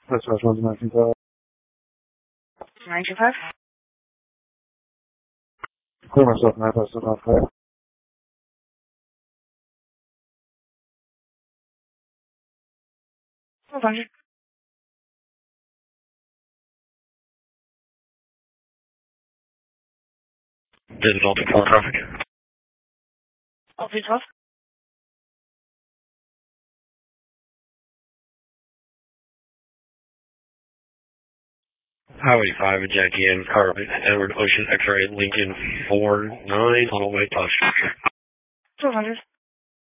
That's what 925. 925? Clear myself, 95795. 1200. This is Ultra 4 traffic. Ultra 12. Highway 5 and Jackie and car Edward Ocean X-ray Lincoln 49 on a white top structure. 1200.